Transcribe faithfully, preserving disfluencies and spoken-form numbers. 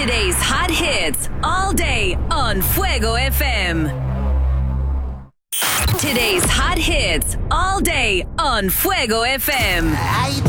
Today's hot hits all day on Fuego F M. Today's hot hits all day on Fuego F M. Hay